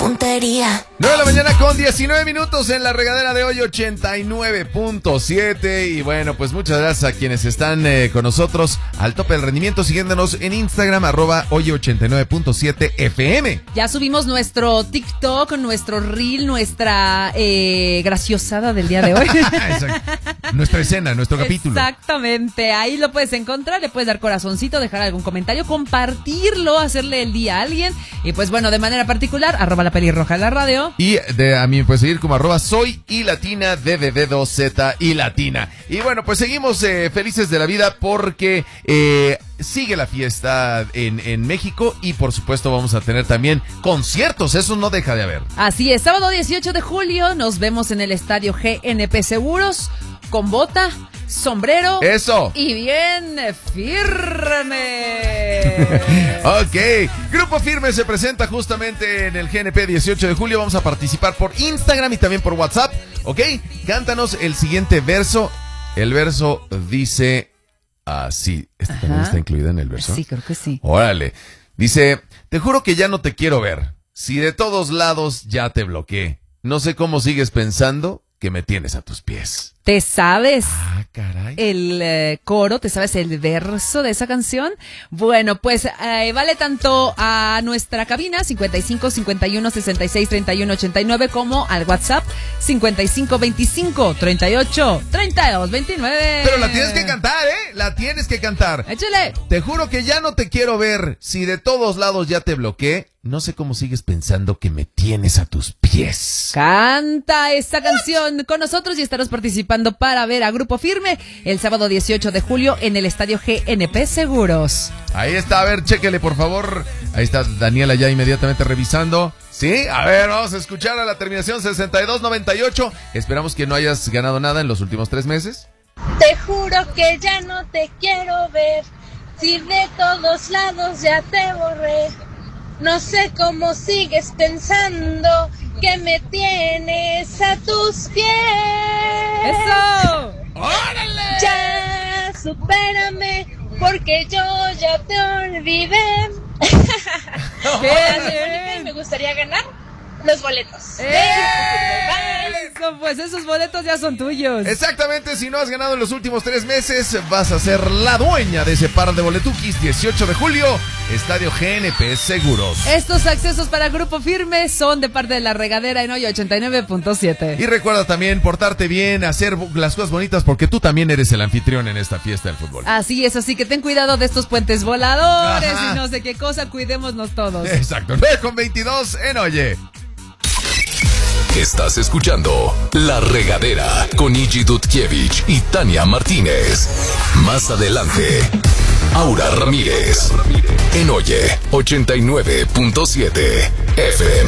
tontería. 9 de la mañana con 19 minutos en la regadera de hoy 89.7. Y bueno, pues muchas gracias a quienes están con nosotros al tope del rendimiento, siguiéndonos en Instagram, @oye89.7 FM. Ya subimos nuestro TikTok, nuestro reel, nuestra graciosada del día de hoy. Nuestra escena, nuestro capítulo. Exactamente, ahí lo puedes encontrar, le puedes dar corazoncito, dejar algún comentario, compartirlo, hacerle el día a alguien. Y pues bueno, de manera particular, @lapelirroja de la radio. Y a mí me puedes seguir como @soy y latina DDD2Z y latina. Y bueno, pues seguimos felices de la vida porque sigue la fiesta en México y por supuesto vamos a tener también conciertos, eso no deja de haber. Así es, sábado 18 de julio nos vemos en el estadio GNP Seguros con bota, sombrero. ¡Eso! Y bien firme. Ok, Grupo Firme se presenta justamente en el GNP 18 de julio. Vamos a participar por Instagram y también por WhatsApp. Ok, cántanos el siguiente verso. El verso dice así. ¿Este también está incluido en el verso? Sí, creo que sí. Órale. Dice, te juro que ya no te quiero ver. Si de todos lados ya te bloqueé. No sé cómo sigues pensando que me tienes a tus pies. ¿Te sabes caray. el coro? ¿Te sabes el verso de esa canción? Bueno, pues vale tanto a nuestra cabina 55 51 66 31 89 como al WhatsApp 55 25 38 32 29. Pero la tienes que cantar, ¿eh? La tienes que cantar. ¡Échale! Te juro que ya no te quiero ver. Si de todos lados ya te bloqueé, no sé cómo sigues pensando que me tienes a tus pies. Canta esta canción con nosotros y estarás participando para ver a Grupo Firme el sábado 18 de julio en el estadio GNP Seguros. Ahí está, a ver, chéquele por favor. Ahí está Daniela ya inmediatamente revisando. Sí, a ver, vamos a escuchar a la terminación 6298. Esperamos que no hayas ganado nada en los últimos 3 meses. Te juro que ya no te quiero ver. Si de todos lados ya te borré. No sé cómo sigues pensando que me tienes a tus pies. ¡Eso! ¡Órale! Ya, supérame, porque yo ya te olvidé. ¡Qué Me gustaría ganar los boletos. Eso, pues esos boletos ya son tuyos. Exactamente, si no has ganado en los últimos 3 meses, vas a ser la dueña de ese par de boletuquis. 18 de julio, Estadio GNP Seguros. Estos accesos para Grupo Firme son de parte de la regadera en hoy 89.7. Y recuerda también portarte bien, hacer las cosas bonitas, porque tú también eres el anfitrión en esta fiesta del fútbol. Así es, así que ten cuidado de estos puentes voladores. Ajá. Y no sé qué cosa, cuidémonos todos. Exacto, 9:22 en Oye. Estás escuchando La Regadera con Iggy Dutkiewicz y Tania Martínez. Más adelante, Aura Ramírez. En Oye 89.7 FM.